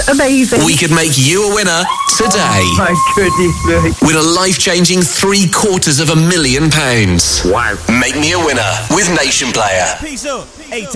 Amazing. We could make you a winner today. Oh, my goodness me. With a life-changing £750,000. Wow. Make me a winner with Nation Player. Peace up. Hey,